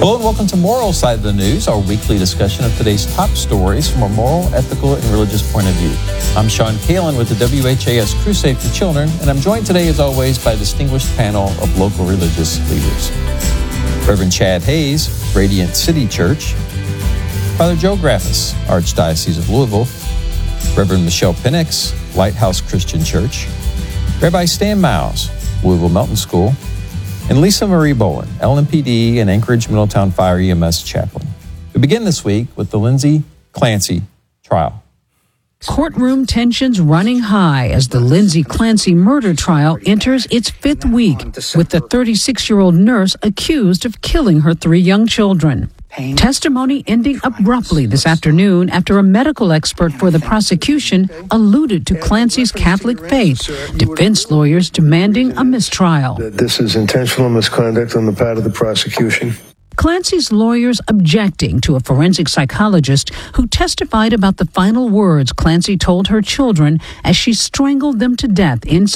Hello and welcome to Moral Side of the News, our weekly discussion of today's top stories from a moral, ethical, and religious point of view. I'm Sean Kalin with the WHAS Crusade for Children, and I'm joined today, as always, by a distinguished panel of local religious leaders. Reverend Chad Hayes, Radiant City Church; Father Joe Graffis, Archdiocese of Louisville; Reverend Michelle Penix, Lighthouse Christian Church; Rabbi Stan Miles, Louisville Melton School; and Lisa Marie Boland, LMPD and Anchorage Middletown Fire EMS Chaplain. We begin this week with the Lindsay Clancy trial. Courtroom tensions running high as the Lindsay Clancy murder trial enters its fifth week, with the 36-year-old nurse accused of killing her 3 young children. Testimony ending abruptly this afternoon after a medical expert for the prosecution alluded to Clancy's Catholic faith, defense lawyers demanding a mistrial. This is intentional misconduct on the part of the prosecution. Clancy's lawyers objecting to a forensic psychologist who testified about the final words Clancy told her children as she strangled them to death inside